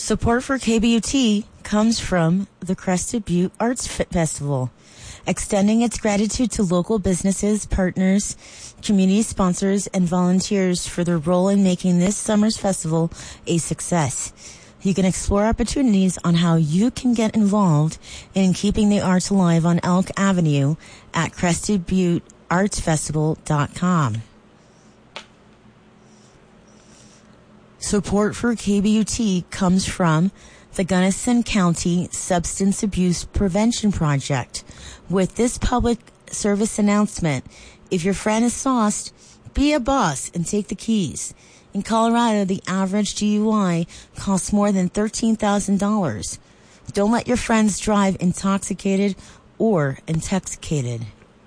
Support for KBUT comes from the Crested Butte Arts Festival, extending its gratitude to local businesses, partners, community sponsors, and volunteers for their role in making this summer's festival a success. You can explore opportunities on how you can get involved in keeping the arts alive on Elk Avenue at CrestedButteArtsFestival.com. Support for KBUT comes from the Gunnison County Substance Abuse Prevention Project. With this public service announcement, if your friend is sauced, be a boss and take the keys. In Colorado, the average DUI costs more than $13,000. Don't let your friends drive intoxicated or intoxicated.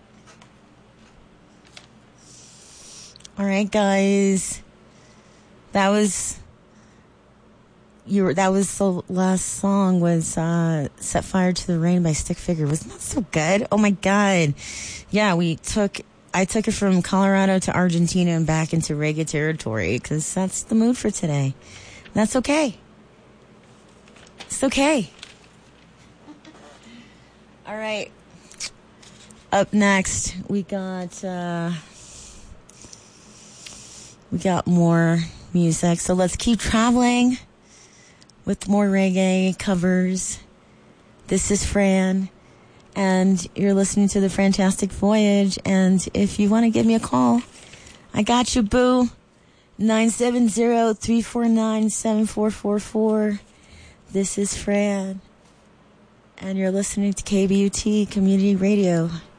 All right, guys. That was the last song was Set Fire to the Rain by Stick Figure. Wasn't that so good? Oh my God. Yeah, I took it from Colorado to Argentina and back into reggae territory because that's the mood for today. That's okay. It's okay. All right. Up next, we got more music. So let's keep traveling with more reggae covers. This is Fran, and you're listening to The Fantastic Voyage. And if you want to give me a call, I got you, boo. 970-349-7444. This is Fran, and you're listening to KBUT Community Radio.